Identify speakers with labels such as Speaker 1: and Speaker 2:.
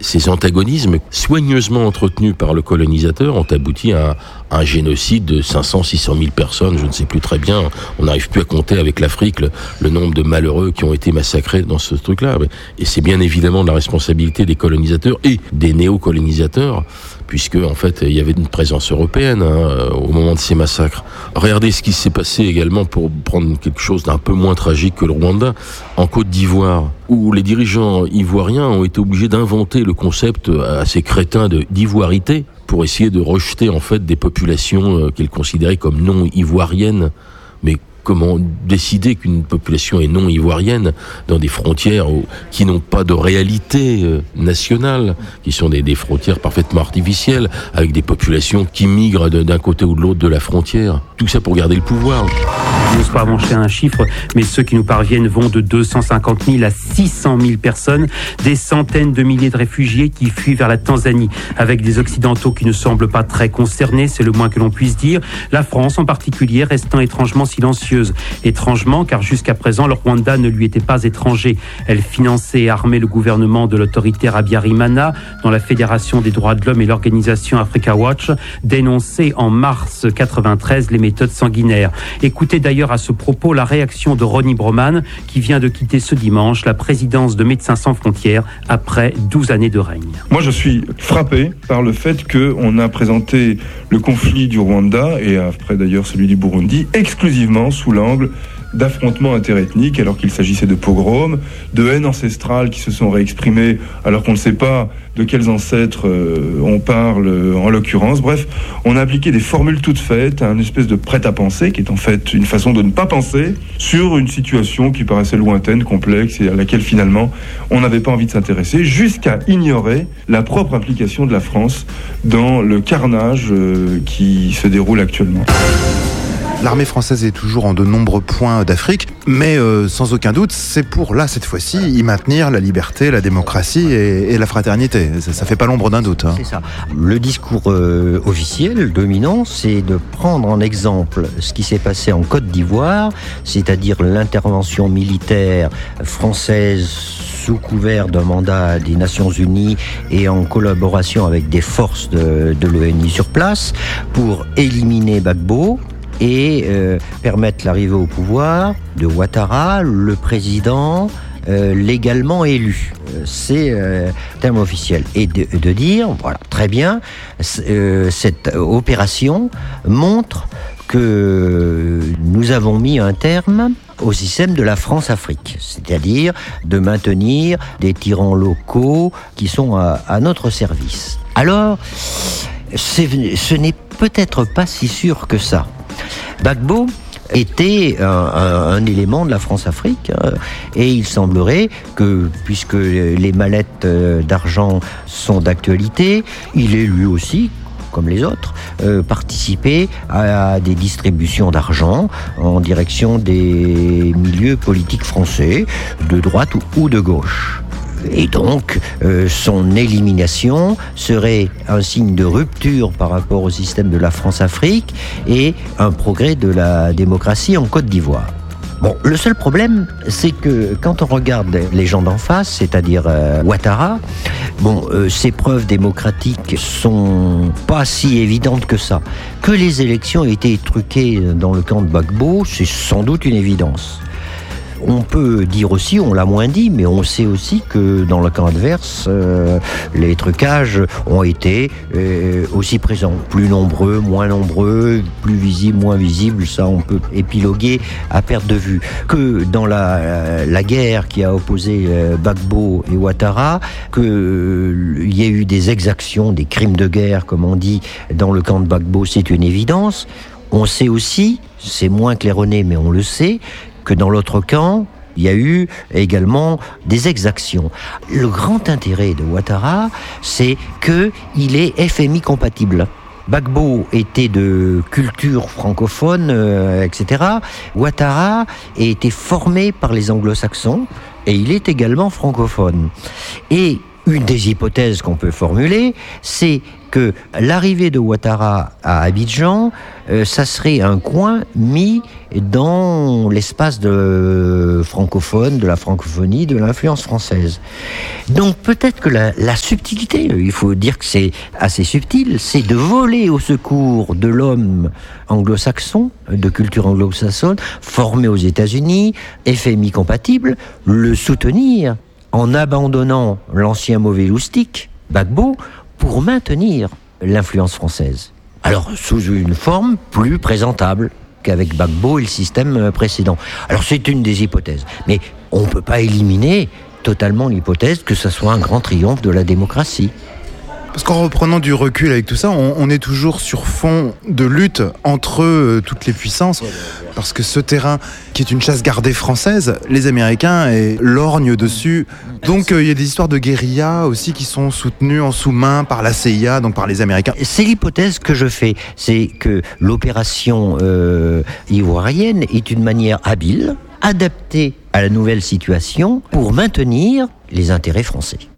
Speaker 1: ces antagonismes soigneusement entretenus par le colonisateur ont abouti à un génocide de 500-600 000 personnes, je ne sais plus très bien. On n'arrive plus à compter avec l'Afrique le nombre de malheureux qui ont été massacrés dans ce truc-là. Et c'est bien évidemment de la responsabilité des colonisateurs et des néocolonisateurs, puisque en fait il y avait une présence européenne au moment de ces massacres. Regardez ce qui s'est passé également, pour prendre quelque chose d'un peu moins tragique que le Rwanda, en Côte d'Ivoire, où les dirigeants ivoiriens ont été obligés d'inventer le concept assez crétin d'ivoirité pour essayer de rejeter en fait des populations qu'ils considéraient comme non ivoiriennes. Mais comment décider qu'une population est non ivoirienne dans des frontières qui n'ont pas de réalité nationale, qui sont des frontières parfaitement artificielles, avec des populations qui migrent d'un côté ou de l'autre de la frontière. Tout ça pour garder le pouvoir.
Speaker 2: Je n'ose pas avancer un chiffre, mais ceux qui nous parviennent vont de 250 000 à 600 000 personnes, des centaines de milliers de réfugiés qui fuient vers la Tanzanie, avec des Occidentaux qui ne semblent pas très concernés, c'est le moins que l'on puisse dire. La France en particulier restant étrangement silencieuse. Étrangement, car jusqu'à présent, le Rwanda ne lui était pas étranger. Elle finançait et armait le gouvernement de l'autoritaire Habyarimana, dont la Fédération des droits de l'homme et l'organisation Africa Watch dénonçaient en mars 93 les méthodes sanguinaires. Écoutez d'ailleurs à ce propos la réaction de Ronnie Broman, qui vient de quitter ce dimanche la présidence de Médecins sans frontières après 12 années de règne.
Speaker 3: Moi, je suis frappé par le fait qu'on a présenté le conflit du Rwanda, et après d'ailleurs celui du Burundi, exclusivement sous l'angle d'affrontements interethniques, alors qu'il s'agissait de pogroms, de haine ancestrale qui se sont réexprimées alors qu'on ne sait pas de quels ancêtres on parle en l'occurrence. Bref, on a appliqué des formules toutes faites à une espèce de prêt-à-penser qui est en fait une façon de ne pas penser sur une situation qui paraissait lointaine, complexe et à laquelle finalement on n'avait pas envie de s'intéresser, jusqu'à ignorer la propre implication de la France dans le carnage qui se déroule actuellement.
Speaker 4: L'armée française est toujours en de nombreux points d'Afrique, mais sans aucun doute, c'est pour, là, cette fois-ci, y maintenir la liberté, la démocratie et la fraternité. Ça fait pas l'ombre d'un doute.
Speaker 5: C'est ça. Le discours officiel, dominant, c'est de prendre en exemple ce qui s'est passé en Côte d'Ivoire, c'est-à-dire l'intervention militaire française sous couvert d'un mandat des Nations Unies et en collaboration avec des forces de l'ONU sur place, pour éliminer Gbagbo et permettre l'arrivée au pouvoir de Ouattara, le président légalement élu. C'est terme officiel. Et de dire, voilà, très bien, cette opération montre que nous avons mis un terme au système de la France-Afrique, c'est-à-dire de maintenir des tyrans locaux qui sont à notre service. Alors, ce n'est peut-être pas si sûr que ça. Gbagbo était un élément de la France-Afrique et il semblerait que, puisque les mallettes d'argent sont d'actualité, il est lui aussi, comme les autres, participé à des distributions d'argent en direction des milieux politiques français, de droite ou de gauche. Et donc, son élimination serait un signe de rupture par rapport au système de la France-Afrique et un progrès de la démocratie en Côte d'Ivoire. Bon, le seul problème, c'est que quand on regarde les gens d'en face, c'est-à-dire Ouattara, ces preuves démocratiques sont pas si évidentes que ça. Que les élections aient été truquées dans le camp de Gbagbo, c'est sans doute une évidence. On peut dire aussi, on l'a moins dit, mais on sait aussi que dans le camp adverse, les trucages ont été aussi présents. Plus nombreux, moins nombreux, plus visibles, moins visibles, ça on peut épiloguer à perte de vue. Que dans la guerre qui a opposé Gbagbo et Ouattara, qu'il y ait eu des exactions, des crimes de guerre, comme on dit, dans le camp de Gbagbo, c'est une évidence. On sait aussi, c'est moins claironné, mais on le sait, que dans l'autre camp, il y a eu également des exactions. Le grand intérêt de Ouattara, c'est qu'il est FMI compatible. Gbagbo était de culture francophone, etc. Ouattara a été formé par les anglo-saxons et il est également francophone. Et une des hypothèses qu'on peut formuler, c'est que l'arrivée de Ouattara à Abidjan, ça serait un coin mis dans l'espace francophone, de la francophonie, de l'influence française. Donc peut-être que la subtilité, il faut dire que c'est assez subtil, c'est de voler au secours de l'homme anglo-saxon, de culture anglo-saxonne, formé aux États-Unis, FMI compatible, le soutenir en abandonnant l'ancien mauvais loustic, Gbagbo, pour maintenir l'influence française. Alors, sous une forme plus présentable qu'avec Gbagbo et le système précédent. Alors, c'est une des hypothèses. Mais on ne peut pas éliminer totalement l'hypothèse que ce soit un grand triomphe de la démocratie.
Speaker 4: Parce qu'en reprenant du recul avec tout ça, on est toujours sur fond de lutte entre toutes les puissances. Parce que ce terrain, qui est une chasse gardée française, les Américains lorgnent dessus. Donc il y a des histoires de guérilla aussi qui sont soutenues en sous-main par la CIA, donc par les Américains.
Speaker 5: C'est l'hypothèse que je fais. C'est que l'opération ivoirienne est une manière habile, adaptée à la nouvelle situation pour maintenir les intérêts français.